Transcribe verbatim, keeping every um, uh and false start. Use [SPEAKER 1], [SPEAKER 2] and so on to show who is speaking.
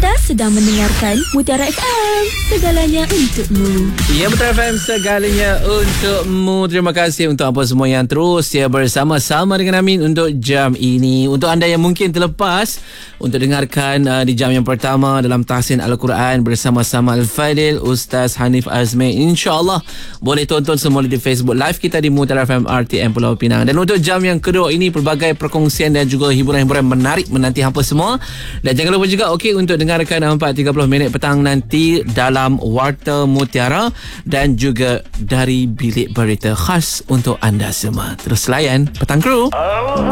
[SPEAKER 1] Anda sedang mendengarkan Mutiara F M, segalanya untukmu.
[SPEAKER 2] Ya, Mutiara F M, segalanya untukmu. Terima kasih untuk apa semua yang terus ya bersama-sama dengan Amin untuk jam ini. Untuk anda yang mungkin terlepas untuk dengarkan uh, di jam yang pertama dalam tahsin Al-Quran bersama-sama Al-Fadil Ustaz Hanif Azmi, InsyaAllah boleh tonton semua di Facebook Live kita di Mutiara F M R T M Pulau Pinang. Dan untuk jam yang kedua ini, pelbagai perkongsian dan juga hiburan-hiburan menarik menanti hampa semua. Dan jangan lupa juga okey untuk dengarkan empat tiga puluh minit petang nanti dalam Warta Mutiara dan juga dari bilik berita khas untuk anda semua. Terus layan Petang Kru.